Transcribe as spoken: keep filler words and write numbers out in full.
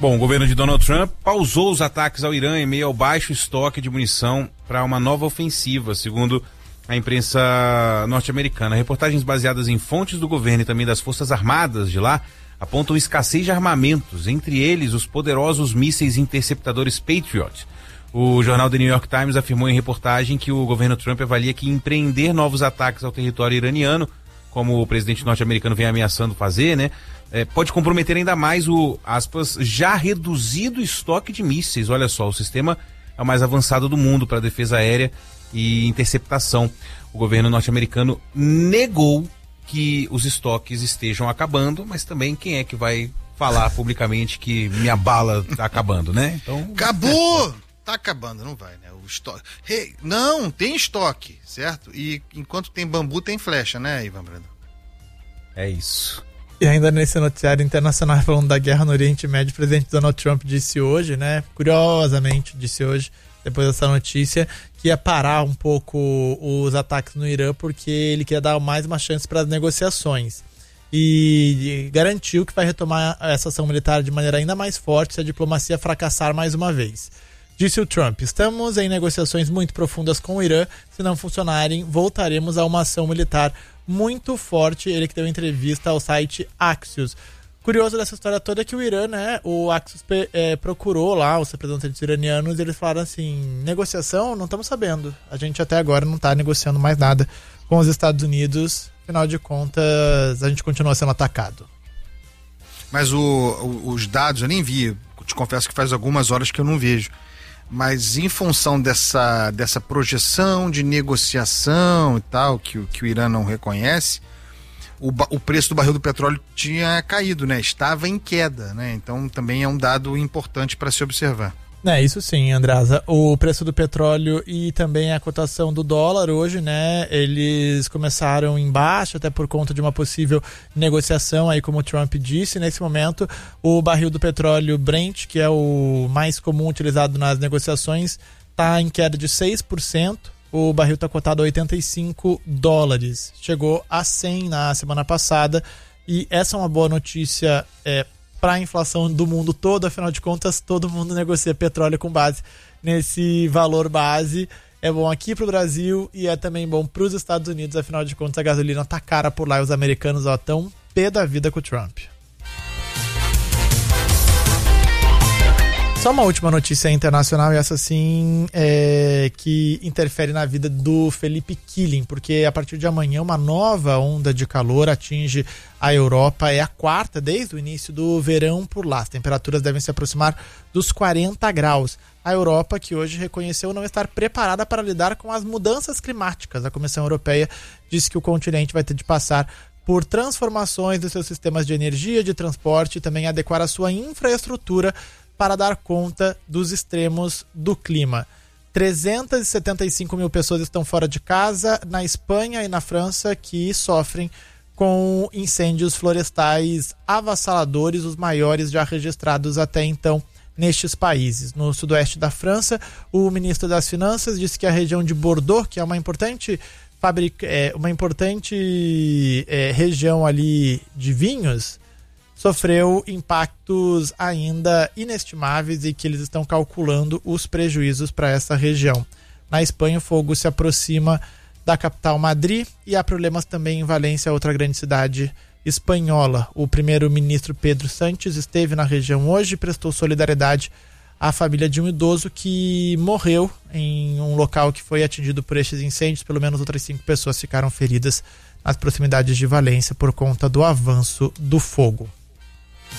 Bom, o governo de Donald Trump pausou os ataques ao Irã em meio ao baixo estoque de munição para uma nova ofensiva, segundo a imprensa norte-americana. Reportagens baseadas em fontes do governo e também das Forças Armadas de lá apontam escassez de armamentos, entre eles os poderosos mísseis interceptadores Patriot. O jornal The New York Times afirmou em reportagem que o governo Trump avalia que empreender novos ataques ao território iraniano, como o presidente norte-americano vem ameaçando fazer, né, é, pode comprometer ainda mais o, aspas, já reduzido estoque de mísseis. Olha só, o sistema é o mais avançado do mundo para defesa aérea e interceptação. O governo norte-americano negou que os estoques estejam acabando, mas também quem é que vai falar publicamente que minha bala tá acabando, né? Então, acabou! Tá acabando, não vai, né? O estoque. Hey, não, tem estoque, certo? E enquanto tem bambu, tem flecha, né, Ivan Brandão? É isso. E ainda nesse noticiário internacional falando da guerra no Oriente Médio, o presidente Donald Trump disse hoje, né? Curiosamente, disse hoje, depois dessa notícia, que ia parar um pouco os ataques no Irã porque ele queria dar mais uma chance para as negociações. E garantiu que vai retomar essa ação militar de maneira ainda mais forte se a diplomacia fracassar mais uma vez. Disse o Trump: estamos em negociações muito profundas com o Irã, se não funcionarem, voltaremos a uma ação militar muito forte. Ele que deu entrevista ao site Axios. Curioso dessa história toda é que o Irã, né, o Axios é, procurou lá os representantes iranianos e eles falaram assim, negociação, não estamos sabendo. A gente até agora não está negociando mais nada com os Estados Unidos, afinal de contas, a gente continua sendo atacado. Mas o, o, os dados eu nem vi, te confesso que faz algumas horas que eu não vejo. Mas em função dessa, dessa projeção de negociação e tal, que, que o Irã não reconhece, o, o preço do barril do petróleo tinha caído, né? Estava em queda, né? Então também é um dado importante para se observar. É, isso sim, Andresa. O preço do petróleo e também a cotação do dólar hoje, né, eles começaram em baixa, até por conta de uma possível negociação, aí como o Trump disse. Nesse momento, o barril do petróleo Brent, que é o mais comum utilizado nas negociações, está em queda de seis por cento. O barril está cotado a oitenta e cinco dólares. Chegou a cem na semana passada e essa é uma boa notícia é, para a inflação do mundo todo. Afinal de contas, todo mundo negocia petróleo com base nesse valor base. É bom aqui para o Brasil e é também bom para os Estados Unidos. Afinal de contas, a gasolina está cara por lá e os americanos estão pé da vida com o Trump. Só uma última notícia internacional, e essa sim é, que interfere na vida do Felipe Killing, porque a partir de amanhã uma nova onda de calor atinge a Europa, é a quarta desde o início do verão por lá. As temperaturas devem se aproximar dos quarenta graus. A Europa, que hoje reconheceu não estar preparada para lidar com as mudanças climáticas. A Comissão Europeia disse que o continente vai ter de passar por transformações dos seus sistemas de energia, de transporte e também adequar a sua infraestrutura para dar conta dos extremos do clima. trezentas e setenta e cinco mil pessoas estão fora de casa na Espanha e na França, que sofrem com incêndios florestais avassaladores, os maiores já registrados até então nestes países. No sudoeste da França, o ministro das Finanças disse que a região de Bordeaux, que é uma importante, fabrica, é, uma importante é, região ali de vinhos, sofreu impactos ainda inestimáveis e que eles estão calculando os prejuízos para essa região. Na Espanha, o fogo se aproxima da capital Madrid e há problemas também em Valência, outra grande cidade espanhola. O primeiro-ministro Pedro Sánchez esteve na região hoje e prestou solidariedade à família de um idoso que morreu em um local que foi atingido por estes incêndios. Pelo menos outras cinco pessoas ficaram feridas nas proximidades de Valência por conta do avanço do fogo.